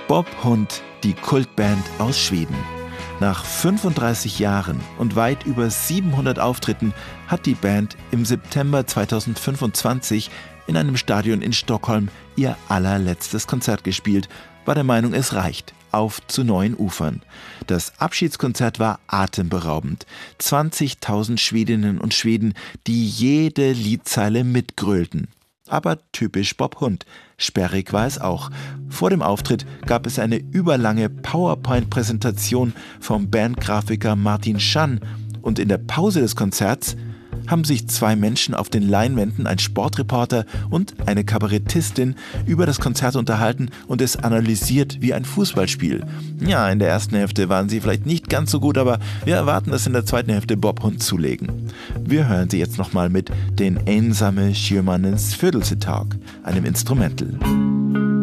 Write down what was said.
Bob Hund, die Kultband aus Schweden. Nach 35 Jahren und weit über 700 Auftritten hat die Band im September 2025 in einem Stadion in Stockholm ihr allerletztes Konzert gespielt, war der Meinung, es reicht. Auf zu neuen Ufern. Das Abschiedskonzert war atemberaubend. 20.000 Schwedinnen und Schweden, die jede Liedzeile mitgrölten. Aber typisch Bob Hund. Sperrig war es auch. Vor dem Auftritt gab es eine überlange PowerPoint-Präsentation vom Bandgrafiker Martin Schann und in der Pause des Konzerts haben sich zwei Menschen auf den Leinwänden, ein Sportreporter und eine Kabarettistin, über das Konzert unterhalten und es analysiert wie ein Fußballspiel. Ja, in der ersten Hälfte waren sie vielleicht nicht ganz so gut, aber wir erwarten, dass in der zweiten Hälfte Bob Hund zulegen. Wir hören sie jetzt nochmal mit den Einsame Sjömannens Födelsetag, einem Instrumental.